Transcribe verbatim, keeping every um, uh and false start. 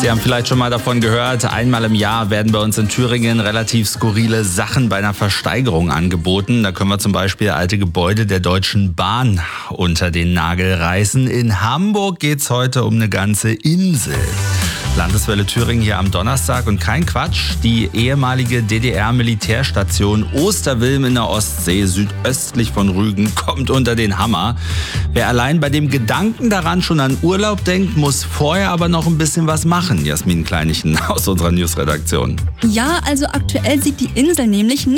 Sie haben vielleicht schon mal davon gehört, einmal im Jahr werden bei uns in Thüringen relativ skurrile Sachen bei einer Versteigerung angeboten. Da können wir zum Beispiel alte Gebäude der Deutschen Bahn unter den Nagel reißen. In Hamburg geht's heute um eine ganze Insel. Landeswelle Thüringen hier am Donnerstag und kein Quatsch, die ehemalige D D R-Militärstation Osterwilm in der Ostsee südöstlich von Rügen kommt unter den Hammer. Wer allein bei dem Gedanken daran schon an Urlaub denkt, muss vorher aber noch ein bisschen was machen. Jasmin Kleinichen aus unserer Newsredaktion. Ja, also aktuell sieht die Insel nämlich nicht